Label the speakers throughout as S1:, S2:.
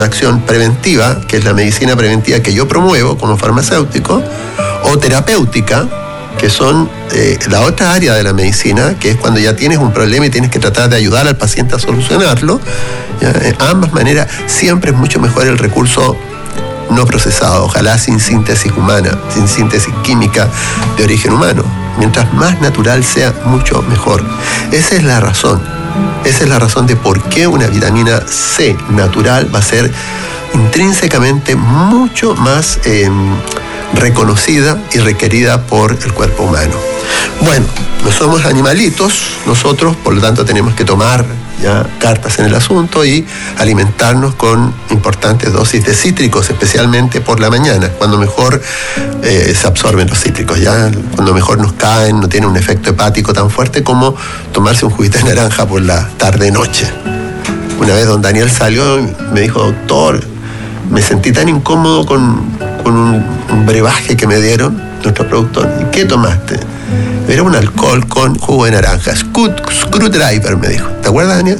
S1: acción preventiva, que es la medicina preventiva que yo promuevo como farmacéutico, o terapéutica, que son la otra área de la medicina, que es cuando ya tienes un problema y tienes que tratar de ayudar al paciente a solucionarlo. En ambas maneras, siempre es mucho mejor el recurso no procesado, ojalá sin síntesis humana, sin síntesis química de origen humano. Mientras más natural sea, mucho mejor. Esa es la razón. Esa es la razón de por qué una vitamina C natural va a ser intrínsecamente mucho más reconocida y requerida por el cuerpo humano. Bueno, no somos animalitos, nosotros, por lo tanto tenemos que tomar ya cartas en el asunto y alimentarnos con importantes dosis de cítricos, especialmente por la mañana, cuando mejor se absorben los cítricos, ya cuando mejor nos caen, no tiene un efecto hepático tan fuerte como tomarse un juguito de naranja por la tarde-noche. Una vez don Daniel salió y me dijo: doctor, me sentí tan incómodo con un brebaje que me dieron, nuestro productor. ¿Y qué tomaste? Era un alcohol con jugo de naranja. Screwdriver, me dijo. ¿Te acuerdas, Daniel?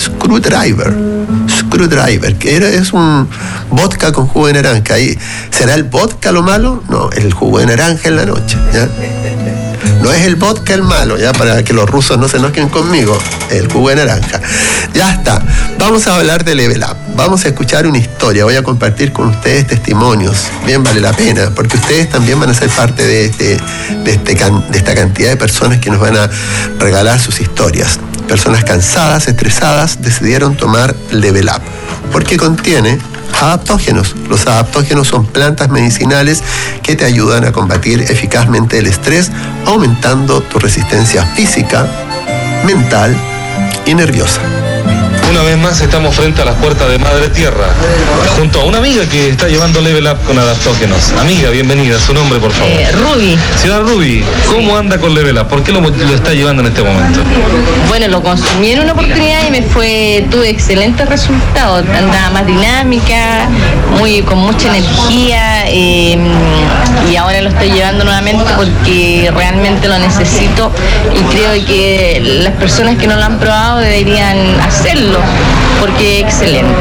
S1: Screwdriver, que es un vodka con jugo de naranja. ¿Y será el vodka lo malo? No, el jugo de naranja en la noche, ¿ya? No es el vodka el malo, ya, para que los rusos no se enojen conmigo, el jugo de naranja. Ya está. Vamos a hablar de Level Up. Vamos a escuchar una historia. Voy a compartir con ustedes testimonios. Bien vale la pena, porque ustedes también van a ser parte de esta cantidad de personas que nos van a regalar sus historias. Personas cansadas, estresadas, decidieron tomar Level Up, porque contiene adaptógenos. Los adaptógenos son plantas medicinales que te ayudan a combatir eficazmente el estrés, aumentando tu resistencia física, mental y nerviosa.
S2: Una vez más estamos frente a las puertas de Madre Tierra, junto a una amiga que está llevando Level Up con adaptógenos. Amiga, bienvenida. Su nombre, por favor.
S3: Ruby.
S2: Señora Ruby, ¿cómo anda con Level Up? ¿Por qué lo está llevando en este momento?
S3: Bueno, lo consumí en una oportunidad y tuve excelentes resultados. Andaba más dinámica, con mucha energía, y ahora lo estoy llevando nuevamente porque realmente lo necesito y creo que las personas que no lo han probado deberían hacerlo porque es excelente.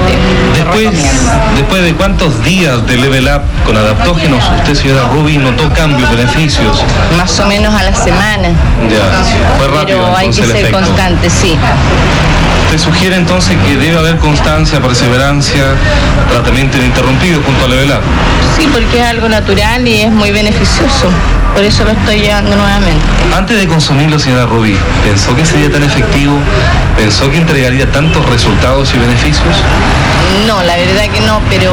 S2: Después de cuántos días de Level Up con adaptógenos, usted, señora Ruby, notó cambios, beneficios?
S3: Más o menos a la semana.
S2: Ya, fue rápido.
S3: Pero hay que ser constante, sí.
S2: Usted sugiere entonces que debe haber constancia, perseverancia, tratamiento ininterrumpido junto a Level Up.
S3: Sí, porque es algo natural y es muy beneficioso. Por eso lo estoy llevando nuevamente.
S2: Antes de consumirlo, señora Ruby, ¿pensó que sería tan efectivo? ¿Pensó que entregaría tantos resultados y beneficios?
S3: No, la verdad que no, pero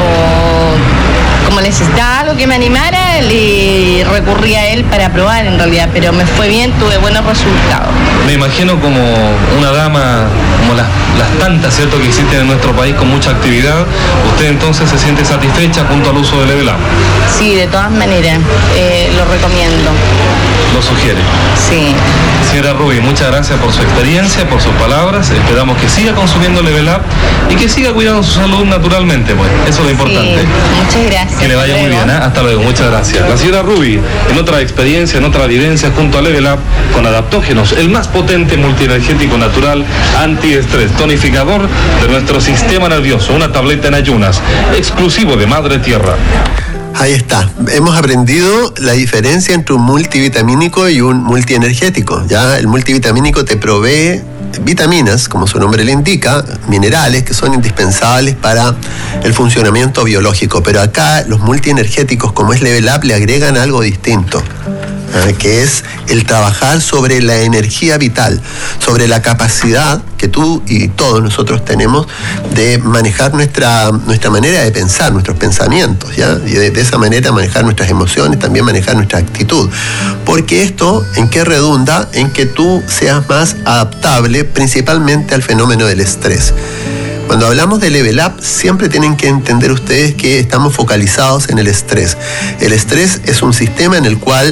S3: como necesitaba algo que me animara, le recurrí a él para probar en realidad, pero me fue bien, tuve buenos resultados.
S2: Me imagino como una dama, como las tantas, ¿cierto?, que existen en nuestro país con mucha actividad. ¿Usted entonces se siente satisfecha junto al uso de Level Up?
S3: Sí, de todas maneras, lo recomiendo.
S2: ¿Lo sugiere?
S3: Sí.
S2: Señora Ruby, muchas gracias por su experiencia, por sus palabras. Esperamos que siga consumiendo Level Up y que siga cuidando su salud naturalmente, pues. Eso es lo importante.
S3: Sí, muchas gracias.
S2: Que le vaya muy bien, ¿eh? Hasta luego, muchas gracias. La señora Ruby, en otra experiencia, en otra vivencia, junto a Level Up, con adaptógenos, el más potente multienergético natural antiestrés, tonificador de nuestro sistema nervioso, una tableta en ayunas, exclusivo de Madre Tierra.
S1: Ahí está. Hemos aprendido la diferencia entre un multivitamínico y un multienergético. Ya el multivitamínico te provee vitaminas, como su nombre le indica, minerales que son indispensables para el funcionamiento biológico. Pero acá los multienergéticos, como es Level Up, le agregan algo distinto, que es el trabajar sobre la energía vital, sobre la capacidad que tú y todos nosotros tenemos de manejar nuestra manera de pensar, nuestros pensamientos, ¿ya? Y de esa manera manejar nuestras emociones, también manejar nuestra actitud. Porque esto, ¿en qué redunda? En que tú seas más adaptable principalmente al fenómeno del estrés. Cuando hablamos de Level Up, siempre tienen que entender ustedes que estamos focalizados en el estrés. El estrés es un sistema en el cual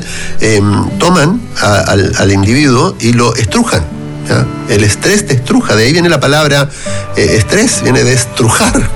S1: toman al individuo y lo estrujan, ¿ya? El estrés te estruja, de ahí viene la palabra estrés, viene de estrujar,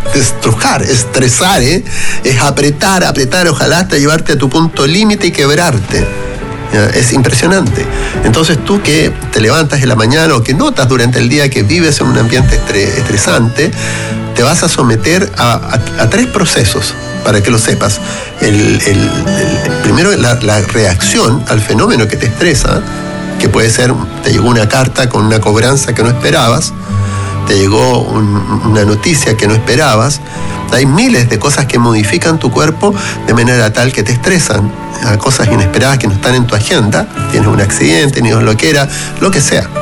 S1: estresar, es apretar, ojalá hasta llevarte a tu punto límite y quebrarte. ¿ya? Es impresionante. Entonces tú que te levantas en la mañana o que notas durante el día que vives en un ambiente estresante, te vas a someter a 3 procesos, para que lo sepas. Primero, la reacción al fenómeno que te estresa, que puede ser, te llegó una carta con una cobranza que no esperabas, te llegó una noticia que no esperabas. Hay miles de cosas que modifican tu cuerpo de manera tal que te estresan, cosas inesperadas que no están en tu agenda. Tienes un accidente, ni Dios lo quiera, lo que sea.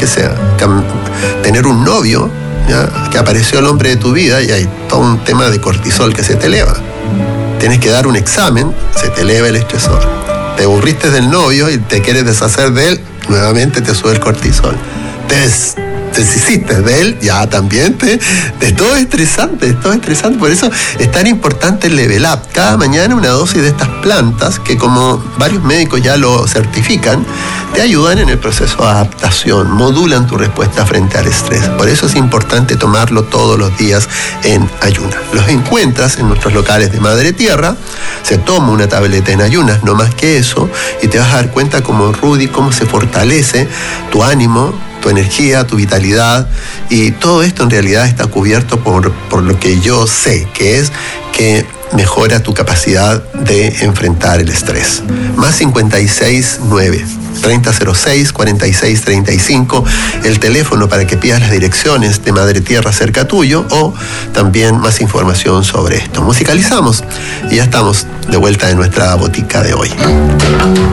S1: Tener un novio, ¿ya? Que apareció el hombre de tu vida y hay todo un tema de cortisol que se te eleva. Tienes que dar un examen, se te eleva el estresor. Te aburriste del novio y te quieres deshacer de él, nuevamente te sube el cortisol. Te deshiciste de él, ya también es todo estresante. Por eso es tan importante el Level Up. Cada mañana una dosis de estas plantas, que como varios médicos ya lo certifican, te ayudan en el proceso de adaptación, modulan tu respuesta frente al estrés. Por eso es importante tomarlo todos los días en ayunas. Los encuentras en nuestros locales de Madre Tierra, se toma una tableta en ayunas, no más que eso, y te vas a dar cuenta como Rudy, cómo se fortalece tu ánimo, tu energía, tu vitalidad, y todo esto en realidad está cubierto por lo que yo sé, que es que mejora tu capacidad de enfrentar el estrés. Más 569 3006 4635, el teléfono para que pidas las direcciones de Madre Tierra cerca tuyo, o también más información sobre esto. Musicalizamos y ya estamos de vuelta en nuestra botica de hoy.